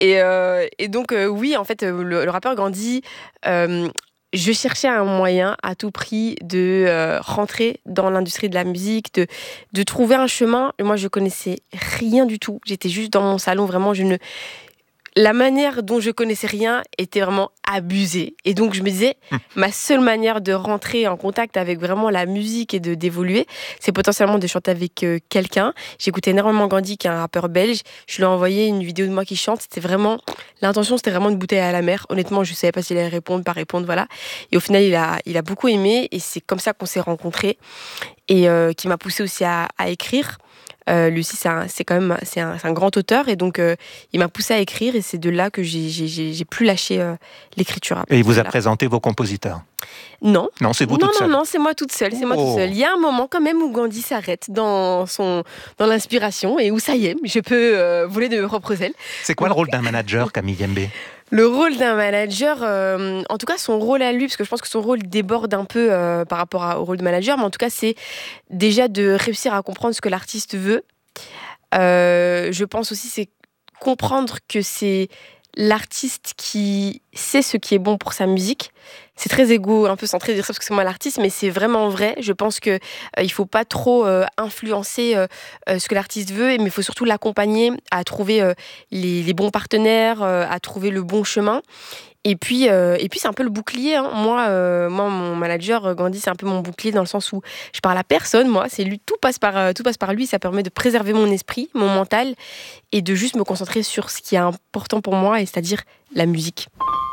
Et donc, oui, en fait, le rappeur Gandhi, je cherchais un moyen à tout prix de rentrer dans l'industrie de la musique, de trouver un chemin. Moi, je connaissais rien du tout. J'étais juste dans mon salon, vraiment, la manière dont je connaissais rien était vraiment abusée. Et donc, je me disais, ma seule manière de rentrer en contact avec vraiment la musique et d'évoluer, c'est potentiellement de chanter avec quelqu'un. J'écoutais énormément Gandhi, qui est un rappeur belge. Je lui ai envoyé une vidéo de moi qui chante. L'intention, c'était vraiment une bouteille à la mer. Honnêtement, je ne savais pas s'il allait répondre, pas répondre, voilà. Et au final, il a beaucoup aimé. Et c'est comme ça qu'on s'est rencontrés. Et qui m'a poussée aussi à écrire. Lui aussi, c'est un grand auteur, et donc il m'a poussé à écrire, et c'est de là que j'ai plus lâché l'écriture. Et il vous a présenté vos compositeurs? Non. Non, c'est vous toute seule? Non, c'est moi toute seule. C'est moi toute seule. Il y a un moment quand même où Gandhi s'arrête dans l'inspiration, et où ça y est, je peux voler de mes propres ailes. C'est quoi le rôle d'un manager, Camille Yembe? Le rôle d'un manager, en tout cas son rôle à lui, parce que je pense que son rôle déborde un peu par rapport au rôle de manager, mais en tout cas c'est déjà de réussir à comprendre ce que l'artiste veut. Je pense aussi c'est comprendre que c'est l'artiste qui sait ce qui est bon pour sa musique. C'est très égo, un peu centré de dire ça parce que c'est moi l'artiste, mais c'est vraiment vrai. Je pense que il faut pas trop influencer ce que l'artiste veut, mais il faut surtout l'accompagner à trouver les bons partenaires, à trouver le bon chemin. Et puis c'est un peu le bouclier, hein. Moi, mon manager Gandhi, c'est un peu mon bouclier dans le sens où je parle à personne. Moi, c'est lui, tout passe par lui. Ça permet de préserver mon esprit, mon mental, et de juste me concentrer sur ce qui est important pour moi, et c'est-à-dire la musique.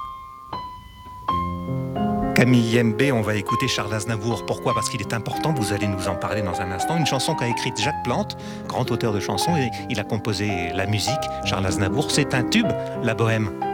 Camille Yembe, on va écouter Charles Aznavour. Pourquoi? Parce qu'il est important, vous allez nous en parler dans un instant. Une chanson qu'a écrite Jacques Plante, grand auteur de chansons, et il a composé la musique. Charles Aznavour, c'est un tube, La Bohème.